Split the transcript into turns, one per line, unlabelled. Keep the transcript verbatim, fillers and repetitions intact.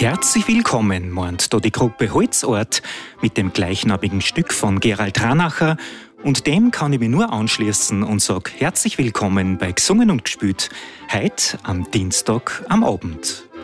Herzlich willkommen, meint da die Gruppe Holzort mit dem gleichnamigen Stück von Gerald Ranacher. Und dem kann ich mich nur anschließen und sage herzlich willkommen bei Gesungen und Gespielt, heute am Dienstag am Abend.